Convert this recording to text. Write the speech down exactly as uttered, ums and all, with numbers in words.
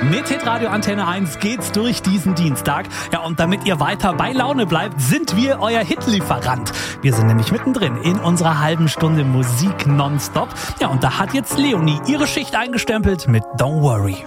Mit Hitradio Antenne eins geht's durch diesen Dienstag. Ja, und damit ihr weiter bei Laune bleibt, sind wir euer Hitlieferant. Wir sind nämlich mittendrin in unserer halben Stunde Musik nonstop. Ja, und da hat jetzt Leonie ihre Schicht eingestempelt mit Don't Worry.